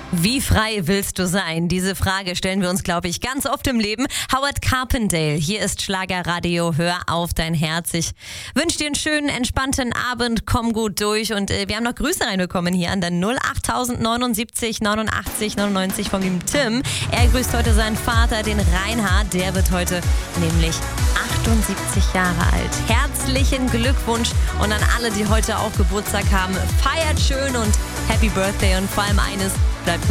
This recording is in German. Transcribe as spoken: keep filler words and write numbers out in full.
Wie frei willst du sein? Diese Frage stellen wir uns, glaube ich, ganz oft im Leben. Howard Carpendale, hier ist Schlagerradio, hör auf dein Herz. Ich wünsche dir einen schönen, entspannten Abend, komm gut durch und äh, wir haben noch Grüße reinbekommen hier an der null acht neunundsiebzig neunundachtzig neunundneunzig von dem Tim. Er grüßt heute seinen Vater, den Reinhard, der wird heute nämlich achtundsiebzig Jahre alt. Herzlichen Glückwunsch und an alle, die heute auch Geburtstag haben, feiert schön und Happy Birthday und vor allem eines, bleibt